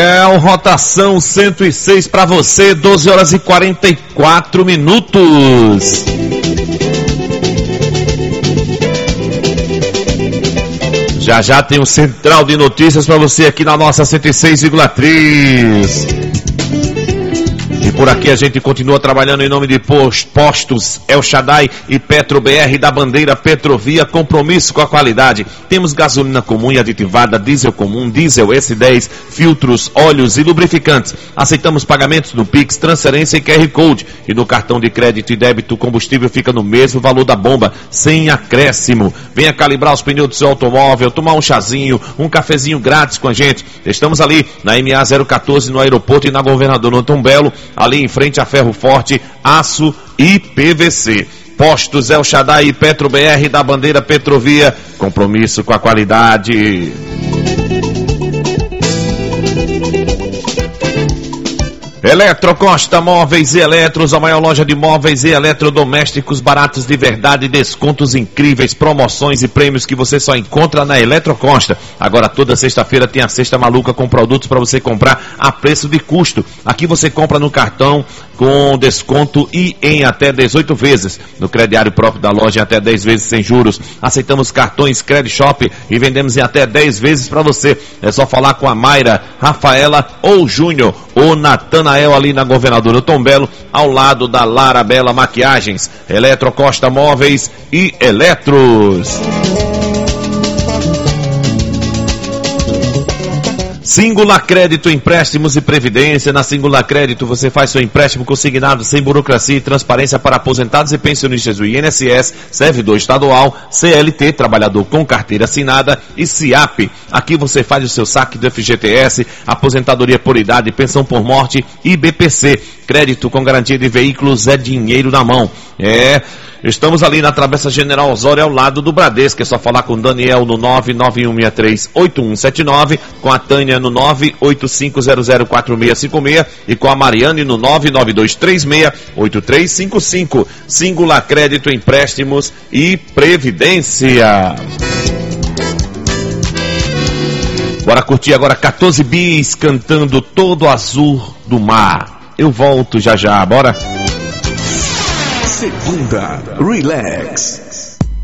É o Rotação 106 para você, 12 horas e 44 minutos. Já tem um central de notícias para você aqui na nossa 106,3. E por aqui a gente continua trabalhando em nome de Postos El Shaddai e Petro BR da bandeira Petrovia, compromisso com a qualidade. Temos gasolina comum e aditivada, diesel comum, diesel S10, filtros, óleos e lubrificantes. Aceitamos pagamentos no Pix, transferência e QR Code. E no cartão de crédito e débito, o combustível fica no mesmo valor da bomba, sem acréscimo. Venha calibrar os pneus do seu automóvel, tomar um chazinho, um cafezinho grátis com a gente. Estamos ali na MA 014 no aeroporto e na Governador Antônio Belo, ali em frente a Ferro Forte, Aço e PVC. Postos El Shaddai e Petro BR da bandeira Petrovia, compromisso com a qualidade. Eletrocosta Móveis e Eletros, a maior loja de móveis e eletrodomésticos baratos de verdade, descontos incríveis, promoções e prêmios que você só encontra na Eletrocosta. Agora toda sexta-feira tem a Sexta Maluca com produtos para você comprar a preço de custo. Aqui você compra no cartão com desconto e em até 18 vezes. No crediário próprio da loja em até 10 vezes sem juros. Aceitamos cartões Credit Shop e vendemos em até 10 vezes para você. É só falar com a Mayra, Rafaela ou Júnior ou Natanael ali na Governador Antônio Belo, ao lado da Lara Bela Maquiagens. Eletrocosta Móveis e Eletros. Singular Crédito, Empréstimos e Previdência. Na Singular Crédito você faz seu empréstimo consignado sem burocracia e transparência para aposentados e pensionistas do INSS, servidor estadual, CLT, trabalhador com carteira assinada e SIAP. Aqui você faz o seu saque do FGTS, aposentadoria por idade, pensão por morte e BPC. Crédito com garantia de veículos é dinheiro na mão. Estamos ali na Travessa General Osório, ao lado do Bradesco. É só falar com o Daniel no 991638179, com a Tânia no 985004656 e com a Mariane no 992368355. Singular Crédito, Empréstimos e Previdência. Bora curtir agora 14 bis cantando Todo Azul do Mar. Eu volto já, bora. Segunda, Relax.